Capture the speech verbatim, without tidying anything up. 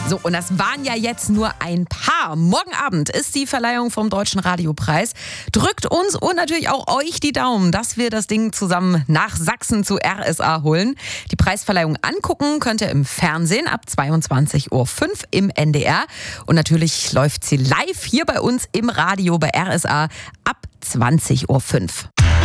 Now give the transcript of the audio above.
So, und das waren ja jetzt nur ein paar. Morgen Abend ist die Verleihung vom Deutschen Radiopreis. Drückt uns und natürlich auch euch die Daumen, dass wir das Ding zusammen nach Sachsen zu R S A holen. Die Preisverleihung angucken könnt ihr im Fernsehen ab zweiundzwanzig Uhr fünf im N D R. Und natürlich läuft sie live hier bei uns im Radio bei R S A ab zwanzig Uhr fünf.